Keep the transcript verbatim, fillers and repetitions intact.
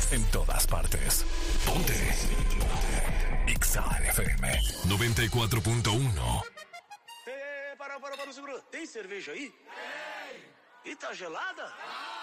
En todas partes. Ponte. Ponte. Exa F M noventa y cuatro punto uno. É, para, para, para, segura. Tem cerveja aí? Tem. E tá gelada?